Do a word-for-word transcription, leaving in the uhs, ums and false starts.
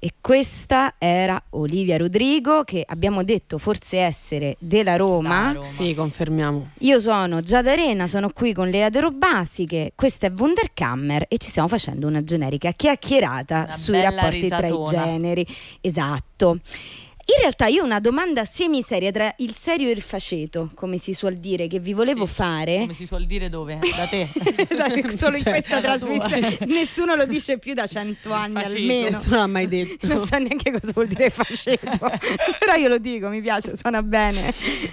E questa era Olivia Rodrigo, che abbiamo detto forse essere della Roma. Da Roma. Sì, confermiamo. Io sono Giada Arena, sono qui con le Aderobasiche, questa è Wunderkammer e ci stiamo facendo una generica chiacchierata Una sui rapporti risatona. tra i generi. Esatto. In realtà io ho una domanda semiseria tra il serio e il faceto, come si suol dire, che vi volevo Sì, fare. Come si suol dire dove? Da te. Esatto, solo in Cioè, questa casa trasmissione nessuno lo dice più da cento anni Faceto. almeno. Nessuno l'ha mai detto. Non so neanche cosa vuol dire faceto, però io lo dico, mi piace, suona bene.